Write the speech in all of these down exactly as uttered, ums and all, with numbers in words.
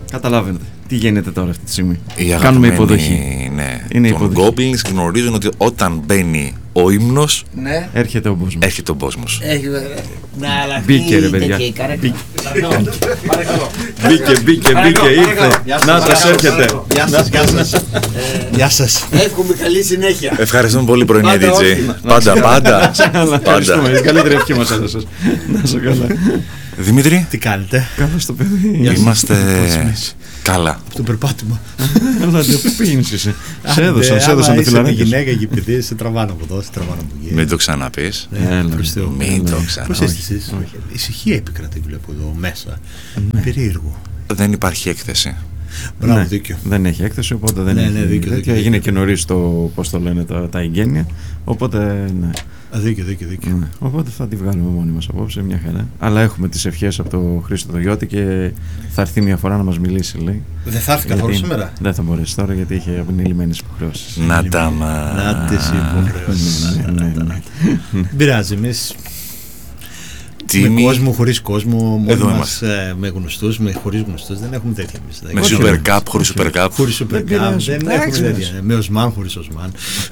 Καταλάβετε τι γίνεται τώρα αυτή τη στιγμή. Κάνουμε υποδοχή. Ναι. Είναι των Goblins γνωρίζουν ότι όταν μπαίνει ο ύμνος, ναι, έρχεται ο κόσμος. Έρχεται ο κόσμος. Μπήκε ρε παιδιά. Μπήκε, μπήκε, μπήκε, ήρθε. Να σας έρχεται. Γεια σας, γεια σας. Γεια σας. Εύχομαι καλή συνέχεια. Ευχαριστούμε πολύ πρωινή ντι τζέι. Πάντα, πάντα. Ευχαριστούμε, η καλύτερη ευχή μας έδωσες. Να σε καλά. Δημήτρη, τι κάνετε? Καλώς το παιδί. Είμαστε καλά. Από το περπάτημα. Αλλά πού πήγαινες εσύ? Σε έδωσαν, σε έδωσαν τα φιλαράκια. Είσαι γυναίκα και παιδί, σε τραβάνε από εδώ, σε τραβάνε από εκεί. Μην το ξαναπείς. Μην το ξαναπείς. Πώς αισθησείς? Ησυχία επικρατεί, βλέπω εδώ μέσα. Περίεργο. Δεν υπάρχει έκθεση. Μπράβο, δίκιο. Δεν έχει έκθεση, οπότε δεν έχει. Έγινε και νωρίς το, πώς το λένε, τα εγγένεια. Οπότε, ναι. Δίκιο, δίκιο, δίκιο. Ναι. Οπότε θα τη βγάλουμε μόνοι μας απόψε, μια χαρά. Αλλά έχουμε τις ευχές από το Χρήστο το Γιώτη και θα έρθει μια φορά να μας μιλήσει, λέει. Δεν θα έρθει καθόλου σήμερα? Δεν θα μπορέσει τώρα γιατί είχε απειλημένες υποχρεώσεις. Να τα μα. Να τις υποχρεώσεις. Δεν πειράζει, εμείς. Με κόσμο, χωρίς κόσμο, μόνοι μας, ε, με γνωστούς, με χωρίς γνωστούς, δεν έχουμε τέτοια εμείς. Με Super Cup, χωρίς Super Cup. Χωρίς Super Cup, δεν έχουμε τέτοια. Με Οσμάν, χωρίς Οσμάν.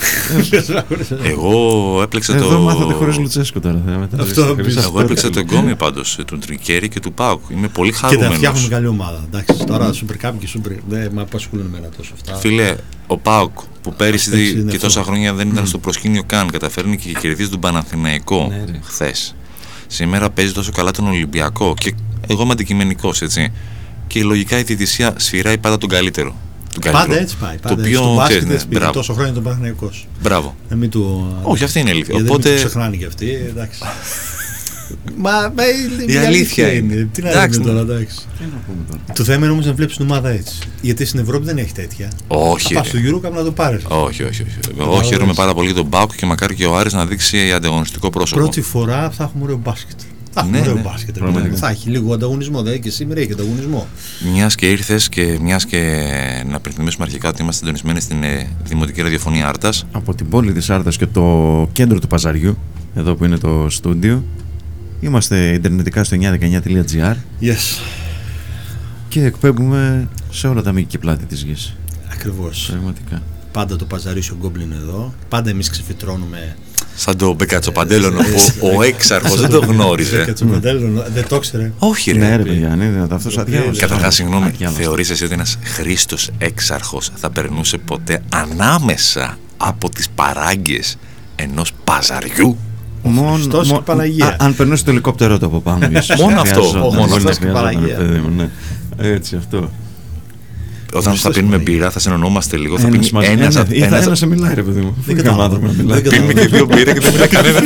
Εγώ έπλεξα το... Εδώ μάθατε χωρίς Λουτσέσκο τώρα. Εγώ έπλεξα το εγκόμιο πάντως, του Τρικέρι και του Πάουκ. Είμαι πολύ χαρούμενος. Και θα φτιάχνουμε καλή ομάδα. Εντάξει, τώρα Super Cup και Super... δεν με απασχολούν εμένα τόσο αυτά. Φίλε, ο Πάουκ που πέρυσι και τόσα χρόνια δεν ήταν στο προσκήνιο καν, καταφέρνει και κερδίζει τον Παναθηναϊκό χθες. Σήμερα παίζει τόσο καλά τον Ολυμπιακό και εγώ είμαι αντικειμενικός, έτσι. Και λογικά η διαιτησία σφυράει πάντα τον καλύτερο. Τον πάντα καλύτερο. Έτσι πάει. Πάντα το οποίο, στο μπάσκετ έτσι πήγε τόσο χρόνια τον Παναθηναϊκός. Μπράβο. Του... Όχι, αυτή είναι η αλήθεια. Οπότε... Οπότε... Δεν το ξεχνάνε και αυτοί, εντάξει. Μα, μα η, η αλήθεια είναι. είναι. Τι να εντάξει, πούμε τώρα, εντάξει. τώρα. Το θέμα είναι όμως να βλέπεις την ομάδα έτσι. Γιατί στην Ευρώπη δεν έχει τέτοια. Όχι. Θα πας στο Euro να το πάρεις. Όχι, όχι, όχι. Εγώ χαίρομαι πάρα πολύ τον Πάουκ και μακάρι και ο Άρης να δείξει ανταγωνιστικό πρόσωπο. Πρώτη φορά θα έχουμε ωραίο μπάσκετ. Θα έχουμε ωραίο μπάσκετ. Θα έχει λίγο ανταγωνισμό. Δηλαδή και σήμερα έχει ανταγωνισμό. Μιας και ήρθες και μιας και να υπενθυμίσουμε αρχικά ότι είμαστε συντονισμένοι στην Δημοτική Ραδιοφωνία Άρτας. Από την πόλη της Άρτας και το κέντρο του Παζαριού, εδώ που είναι το στούντιο. Είμαστε ιντερνετικά στο εννιά δεκαεννιά τελεία τζι άρ. Yes. Και εκπέμπουμε σε όλα τα μήκη και πλάτη της γης. Ακριβώς. Πραγματικά. Πάντα το Παζαρίσιο Γκόμπλιν εδώ. Πάντα εμείς ξεφυτρώνουμε. Σαν το Μπεκατσοπαντέλωνο που ο έξαρχος δεν το γνώριζε. Μπεκατσοπαντέλωνο, δεν το ήξερε. Όχι, ρε. Ναι, ρε παιδιά, είναι δυνατό αυτός αδιάβαστος. Καταρχάς, συγγνώμη, θεωρείς εσύ ότι ένας Χρήστος έξαρχος θα περνούσε ποτέ ανάμεσα από τις παράγκες ενός παζαριού? Μόνο, μο, Παναγία. Α, αν περνούσε το ελικόπτερο το από πάνω. Μόνο αυτό. Μόνο αυτό και Παναγία. Ναι. Έτσι αυτό. Όταν θα πίνουμε μπύρα θα συνεννοούμαστε λίγο. Θα πίνει ένας. Ένα σε μιλάει, ρε παιδί μου. Δεν κατάλαβα. Πίνουμε και δύο μπύρα και δεν μιλάει κανένα.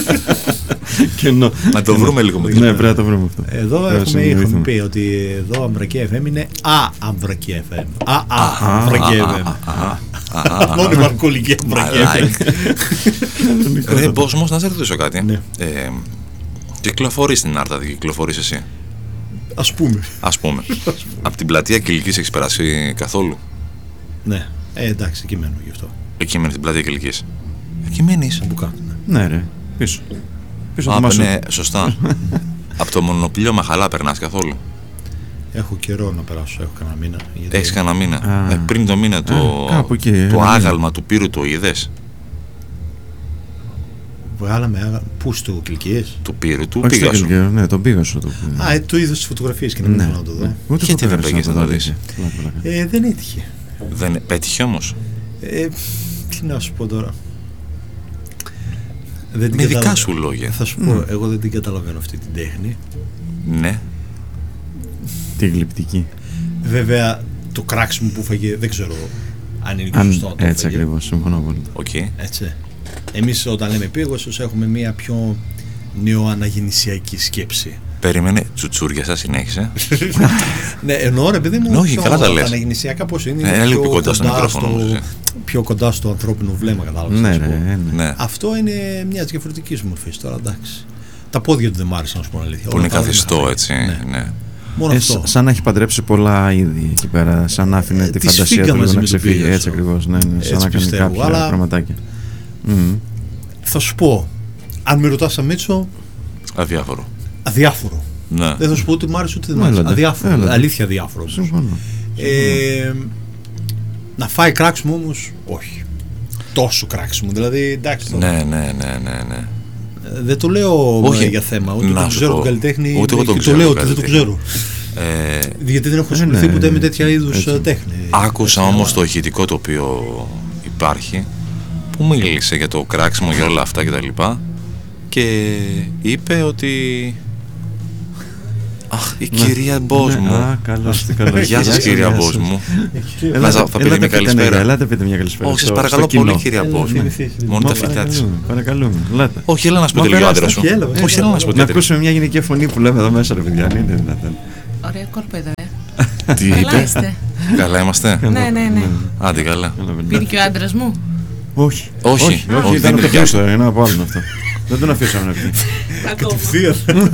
Να το βρούμε λίγο με τη. Ναι, πρέπει να το βρούμε αυτό. Εδώ έχουμε πει ότι εδώ Αμπρακή εφ εμ είναι Α-Αμπρακή εφ εμ. Α-Αμπρακή εφ εμ. Μόνο μαρκούλικη Αμπρακή εφ εμ. Ρε Μπόσμος, να σε ρωτήσω κάτι. Κυκλοφορείς στην Άρτα, δεν κυκλοφορείς εσύ? Ας πούμε. Ας πούμε. Από την πλατεία Κιλικής έχεις περάσει καθόλου? Ναι, ε, εντάξει, εκεί μένω γι' αυτό. Εκεί μένεις στην πλατεία Κιλικής? Εκεί μένεις? Από κάτω, ναι. Ναι ρε, πίσω. Πίσω Α, ναι, σωστά. Από το μονοπλίο Μαχαλά περνάς καθόλου? Έχω καιρό να περάσω, έχω κανένα μήνα. Γιατί... Έχεις κανένα μήνα? Ε, πριν το μήνα το, Α, εκεί, το άγαλμα του Πύρου το είδες? Βγάλαμε άγαλμα. Πού, στο Κιλκίες? Του Πύρου, του Πίγασου. Ναι, τον Πίγασο. Το... Α, ε, το είδα στις φωτογραφίες και να μην θέλω να το δω. Ούτε γιατί δεν πήγες να το δεις? Ε, δεν έτυχε. Δεν πέτυχε όμως? Ε, τι να σου πω τώρα. Δεν με δικά σου λόγια. Θα σου πω, mm. εγώ δεν την καταλαβαίνω αυτή την τέχνη. Ναι. Τη γλυπτική. Βέβαια, το κράξιμο που φάγε δεν ξέρω αν είναι και αν, σωστό. Έτσι ακριβώς, συμφωνώ πολύ. Okay. Έτσι. Εμείς όταν λέμε πίγωσος έχουμε μια πιο νεοαναγεννησιακή σκέψη. Περίμενε, τσουτσούρια σας συνέχισε. Ναι, εννοώ ρε παιδί μου. Όχι, καλά τα λες. Αναγεννησιακά πώς είναι. Ε, λίγο πιο κοντά στο μικρόφωνο. Πιο κοντά στο ανθρώπινο βλέμμα, κατάλαβες. Ναι, ναι, ναι. Αυτό είναι μια διαφορετική μορφή τώρα, εντάξει. Τα πόδια του δεν μ' άρεσαν, να σου πω αλήθεια. Που είναι καθιστό, έτσι. Ναι. Μόνο ε, αυτό. Σαν να έχει παντρέψει πολλά είδη εκεί πέρα. Σαν να άφηνε ε, τη φαντασία του λίγο να ξεφύγει. Έτσι ακριβώς. Ναι, ναι, σαν να κάνει κάποια αλλά... πραγματάκια. Mm. Θα σου πω, αν με ρωτάς σαν Μίτσο. Αδιάφορο. Αδιάφορο. Ναι. Δεν θα σου πω ότι μ' άρεσε ούτε δεν μ' άρεσε. Αδιάφορο. Έλατε. Αλήθεια αδιάφορο. Συμφωνώ. Ε, να φάει κράξιμο όμως, όχι. Τόσο κράξιμο, δηλαδή εντάξει. Ναι, ναι, ναι, ναι, ναι. Δεν το λέω όχι, για θέμα, ούτε το ξέρω τον καλλιτέχνη, ούτε εγώ το, το λέω ότι δεν το ξέρω. Ε, Γιατί δεν έχω ασχοληθεί ποτέ ναι, με τέτοια είδους τέχνη. Άκουσα όμως το ηχητικό το οποίο υπάρχει, που μίλησε για το κράξιμο, για όλα αυτά κτλ. Και είπε ότι... Αχ, η κυρία Μπός μου. Α, καλώς, καλώς. Γεια σας κυρία Μπός μου. Θα πείτε μια καλησπέρα. Ελάτε πείτε μια καλησπέρα. Όχι, σας παρακαλώ πολύ κυρία Μπός μου. Μόνο τα φιλιά της. Παρακαλούμε, ελάτε. Όχι, έλα να σου πω τελείω άντρα σου. Όχι, έλα να σου πω. Να ακούσουμε μια γυναικεία φωνή που λέμε εδώ μέσα, ρε παιδιά. Είναι δυνατόν. Ωραία κόρπα εδώ, ε. Τι είπε? Καλά είμαστε. Ναι, ναι, ναι. Άντε καλά. Πήρε και ο άντρας μου. Όχι. Όχι, όχι, ήταν το δικιά σου, είναι από άλλο αυτό. Δεν τον αφήσαμε να πει. Κατευθείαν.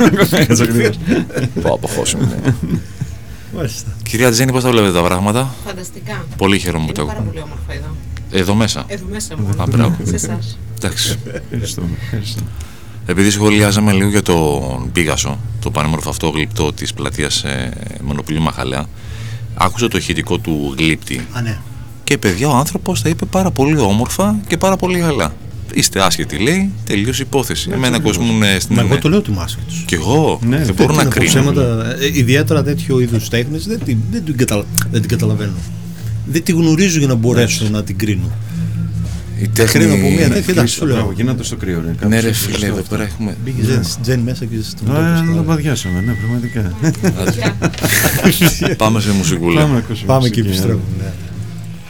Πάω από χώσιμο. Κυρία Τζέννη, πώς τα βλέπετε τα πράγματα? Φανταστικά. Πολύ χαίρομαι που το έχω. Πάρα πολύ όμορφα εδώ. Εδώ μέσα. Εδώ μέσα μου. Α, μπράβο. Σε εσάς. Εντάξει. Ευχαριστούμε. Επειδή σχολιάζαμε λίγο για τον Πίγασο, το πανέμορφο αυτό γλυπτό της πλατείας Μονοπηλίου Μαχαλέα, άκουσα το ηχητικό του γλύπτη. Α, ναι. Και παιδιά, ο άνθρωπος τα είπε πάρα πολύ όμορφα και πάρα πολύ καλά. Είστε άσχετοι, λέει, τελείωσε η υπόθεση. Εμένα κοσμούν στην. Μα εγώ το λέω του άσχετους. Κι εγώ ναι, δεν μπορώ να κρίνω. Ψέματα, ιδιαίτερα τέτοιο είδους τέχνης δεν, δεν, δεν, την καταλα... δεν την καταλαβαίνω. Δεν τη γνωρίζω για να μπορέσω ναι. να την κρίνω. Η τέχνη από μια τέτοια εντάξει σου λέω. Γίνατε στο κρύο, ρε. Ναι, ρε φίλε, εδώ πέρα έχουμε. Μπήκε Τζέννη μέσα και στον τόπο. Να το παδιάσαμε, ναι, πραγματικά. Πάμε σε μουσικούλα. Πάμε και επιστρέφουμε.